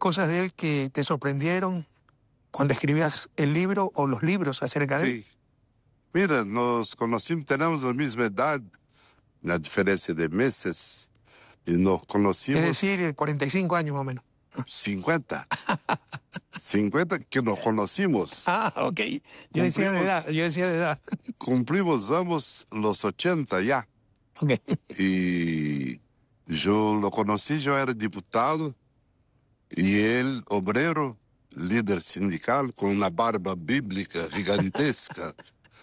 cosas de él que te sorprendieron cuando escribías el libro o los libros acerca de él? Sí. Mira, nos conocimos, tenemos la misma edad, la diferencia de meses, y nos Es conocimos decir, 45 años más o menos. 50. 50 que nos conocimos. Ah, ok. Yo decía de edad. Cumplimos ambos los 80 ya. Ok. Y yo lo conocí, yo era diputado, y él obrero, líder sindical, con una barba bíblica gigantesca.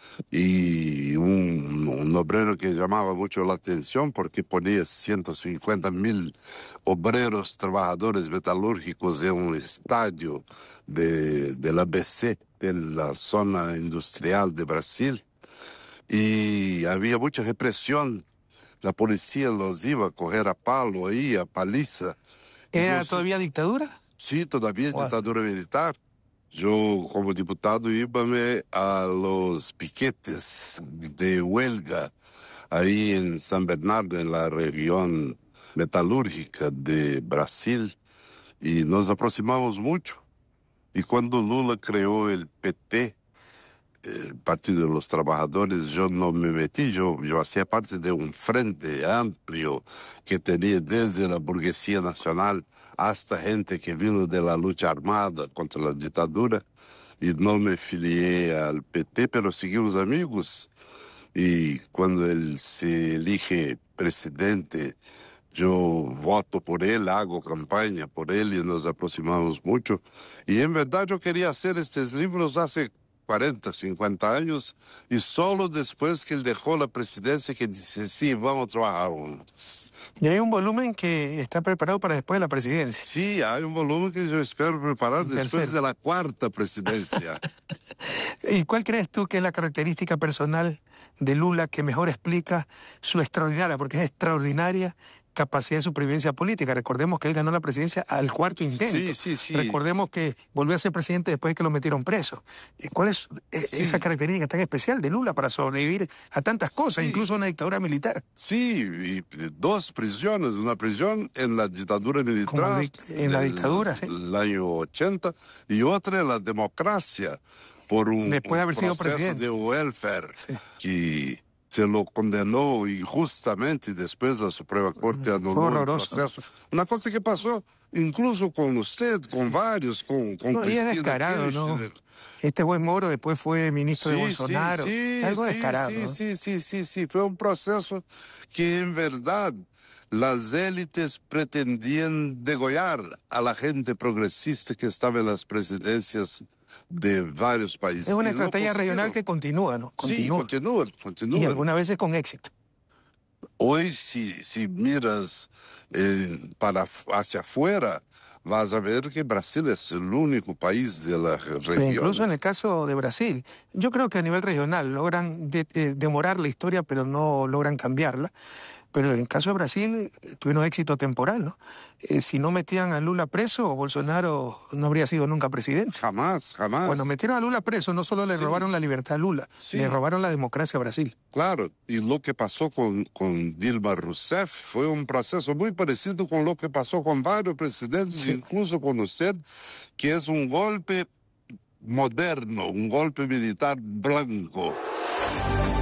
Y un obrero que llamaba mucho la atención porque ponía 150.000 obreros, trabajadores metalúrgicos en un estadio del ABC, de la zona industrial de Brasil. Y había mucha represión. La policía los iba a coger a palo ahí, a paliza. ¿Era todavía dictadura? Sí, todavía Wow. dictadura militar. Yo, como diputado, íbame a los piquetes de huelga ahí en San Bernardo, en la región metalúrgica de Brasil, y nos aproximamos mucho. Y cuando Lula creó el PT, el Partido de los Trabajadores, yo no me metí, yo hacía parte de un frente amplio que tenía desde la burguesía nacional hasta gente que vino de la lucha armada contra la dictadura, y no me filié al PT, pero seguimos amigos. Y cuando él se elige presidente, yo voto por él, hago campaña por él y nos aproximamos mucho. Y en verdad yo quería hacer estos libros hace 40, 50 años, y solo después que él dejó la presidencia que dice, sí, vamos a trabajar juntos. Y hay un volumen que está preparado para después de la presidencia. Sí, hay un volumen que yo espero preparar El después tercero. de la cuarta presidencia. ¿Y cuál crees tú que es la característica personal de Lula que mejor explica su extraordinaria, porque es extraordinaria, capacidad de supervivencia política? Recordemos que él ganó la presidencia al cuarto intento. Sí. Recordemos que volvió a ser presidente después de que lo metieron preso. ¿Cuál es esa característica tan especial de Lula para sobrevivir a tantas cosas, incluso a una dictadura militar? Sí, y dos prisiones, una prisión en la dictadura militar En la dictadura, sí. el año 80, y otra en la democracia por Después de haber sido proceso presidente. de welfare, Sí. que se lo condenó injustamente y después la Suprema Corte anuló el proceso. Una cosa que pasó incluso con usted, con varios, con No, y es Cristina descarado, ¿no? Kirchner. Este buen Moro después fue ministro de Bolsonaro. Algo descarado, ¿no? Sí. Fue un proceso que en verdad las élites pretendían degollar a la gente progresista que estaba en las presidencias de varios países. Es una Y lo estrategia regional consiguieron. que continúa, ¿no? Sí, continúa. Y algunas veces con éxito. Hoy, si miras hacia afuera, vas a ver que Brasil es el único país de la Pero región. incluso en el caso de Brasil, yo creo que a nivel regional logran demorar la historia, pero no logran cambiarla. Pero en el caso de Brasil tuvieron éxito temporal, ¿no? Si no metían a Lula preso, Bolsonaro no habría sido nunca presidente. Jamás. Cuando metieron a Lula preso, no solo le robaron la libertad a Lula, le robaron la democracia a Brasil. Claro, y lo que pasó con Dilma Rousseff fue un proceso muy parecido con lo que pasó con varios presidentes, incluso con usted, que es un golpe moderno, un golpe militar blanco.